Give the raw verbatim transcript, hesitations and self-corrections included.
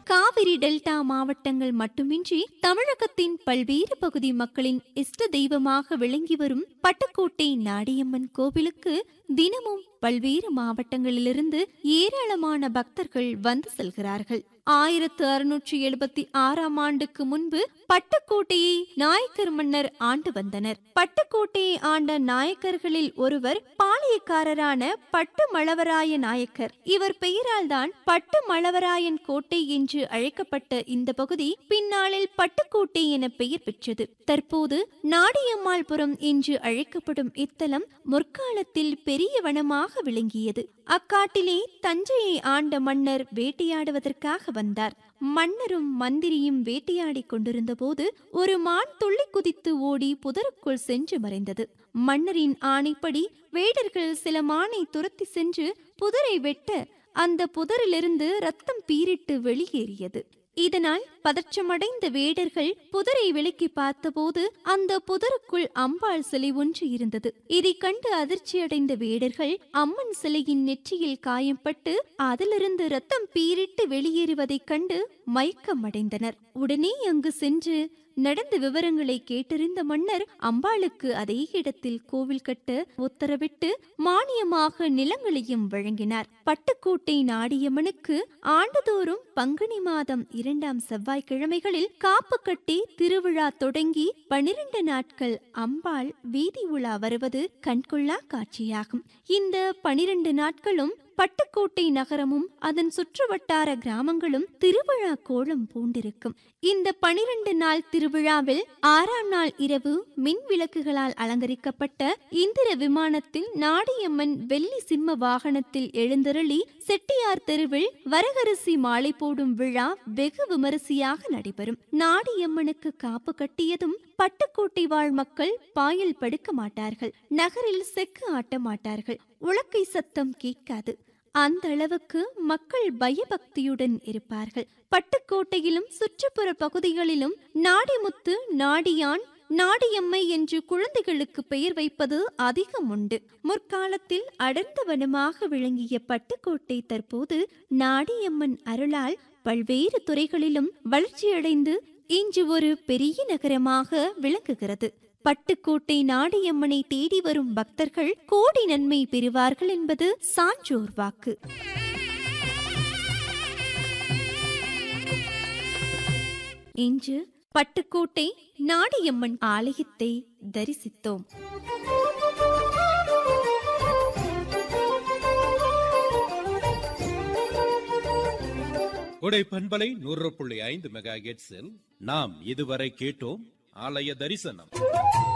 Kaveri delta மாவட்டங்கள் மட்டுமின்றி தமிழகத்தின் பல்வேறு பகுதி மக்களின் இஷ்ட தெய்வமாக விளங்கி வரும் பட்டுக்கோட்டை நாடியம்மன் கோவிலுக்கு தினமும் பல்வேறு மாவட்டங்களிலிருந்து ஏராளமான பக்தர்கள் வந்து செல்கிறார்கள். ஆயிரத்து அறுநூற்றி எழுபத்தி ஆறாம் ஆண்டுக்கு முன்பு பட்டுக்கோட்டையை நாயக்கர் மன்னர் ஆண்டு வந்தனர். பட்டுக்கோட்டையை ஆண்ட நாயக்கர்களில் ஒருவர் பாளையக்காரரான பட்டு மழவராய நாயக்கர். இவர் பெயரால் தான் பட்டு மழவராயன் கோட்டை என்று அழைக்கப்பட்ட இந்த பகுதி பின்னாளில் பட்டுக்கோட்டை என பெயர் பெற்றது. தற்போது நாடியம்மாள்புரம் என்று அழைக்கப்படும் இத்தலம் முற்காலத்தில் பெரிய வனமாக விளங்கியது. அக்காட்டிலே தஞ்சையை ஆண்ட மன்னர் வேட்டையாடுவதற்காக வந்தார். மன்னரும் மந்திரியும் வேட்டையாடி கொண்டிருந்த போது ஒரு மான் துள்ளி குதித்து ஓடி புதருக்குள் சென்று மறைந்தது. மன்னரின் ஆணைப்படி வேடர்கள் சில மானை துரத்தி சென்று புதரை வெட்ட அந்த புதரிலிருந்து ரத்தம் பீரிட்டு வெளியேறியது. இதனால் பதற்றமடைந்த வேடர்கள் புதரை விலக்கி பார்த்தபோது அந்த புதருக்குள் அம்பாள் சிலை ஒன்று இருந்தது. இதை கண்டு அதிர்ச்சியடைந்த வேடர்கள் அம்மன் சிலையின் நெற்றியில் காயம்பட்டு அதிலிருந்து ரத்தம் பீரிட்டு வெளியேறுவதைக் கண்டு மயக்கமடைந்தனர். உடனே அங்கு சென்று நடந்த விவரங்களை கேட்டறிந்த மன்னர் அம்பாளுக்கு அதே இடத்தில் கோவில் கட்ட உத்தரவிட்டு மானியமாக நிலங்களையும் வழங்கினார். பட்டுக்கோட்டை நாடியம்மனுக்கு ஆண்டுதோறும் பங்குனி மாதம் இரண்டாம் செவ்வாய்க்கிழமைகளில் காப்பு கட்டி திருவிழா தொடங்கி பனிரெண்டு நாட்கள் அம்பாள் வீதி உலா வருவது கண்கொள்ளா காட்சியாகும். இந்த பனிரெண்டு நாட்களும் பட்டுக்கோட்டை நகரமும் அதன் சுற்றுவட்டார கிராமங்களும் திருவிழா கோலம் பூண்டிருக்கும். இந்த பனிரெண்டு நாள் திருவிழாவில் ஆறாம் நாள் இரவு மின் விளக்குகளால் அலங்கரிக்கப்பட்ட இந்திர விமானத்தில் நாடியம்மன் வெள்ளி சிம்ம வாகனத்தில் எழுந்தருளி செட்டியார் தெருவில் வரகரிசி மாலை போடும் விழா வெகு விமரிசையாக நடைபெறும். நாடியம்மனுக்கு காப்பு கட்டியதும் பட்டுக்கோட்டை வாழ் மக்கள் பாயில் படுக்க மாட்டார்கள். நகரில் செக்கு ஆட்ட மாட்டார்கள். உலக்கை சத்தம் கேட்காது. அந்த அளவுக்கு மக்கள் பயபக்தியுடன் இருப்பார்கள். பட்டுக்கோட்டையிலும் சுற்றுப்புற பகுதிகளிலும் நாடிமுத்து, நாடியான், நாடியம்மை என்று குழந்தைகளுக்கு பெயர் வைப்பது அதிகம் உண்டு. முற்காலத்தில் அடர்ந்த வனமாக விளங்கிய பட்டுக்கோட்டை தற்போது நாடியம்மன் அருளால் பல்வேறு துறைகளிலும் வளர்ச்சியடைந்து இன்று ஒரு பெரிய நகரமாக விளங்குகிறது. பட்டுக்கோட்டை நாடியம்மனை தேடி வரும் பக்தர்கள் கோடி நன்மை பெறுவார்கள் என்பது சான்றோர் வாக்கு. இன்று பட்டுக்கோட்டை நாடியம்மன் ஆலயத்தை தரிசித்தோம். கொடை பண்பலை நூறு புள்ளி ஐந்து மெகா ஹெர்ட்ஸில் நாம் இதுவரை கேட்டோம் ஆலய தரிசனம்.